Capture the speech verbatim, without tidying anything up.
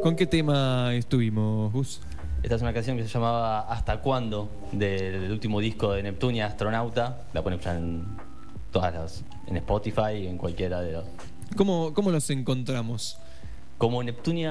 ¿Con qué tema estuvimos, Gus? Esta es una canción que se llamaba Hasta Cuándo, del último disco de Neptunia, Astronauta. La pueden escuchar en todas las, en Spotify y en cualquiera de los. ¿Cómo, cómo los encontramos? Como Neptunia